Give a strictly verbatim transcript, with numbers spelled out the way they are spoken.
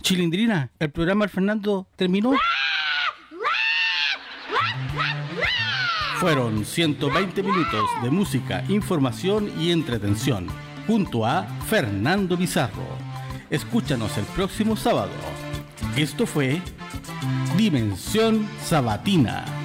Chilindrina, el programa del Fernando terminó. Fueron ciento veinte minutos de música, información y entretención, junto a Fernando Pizarro. Escúchanos el próximo sábado. Esto fue Dimensión Sabatina.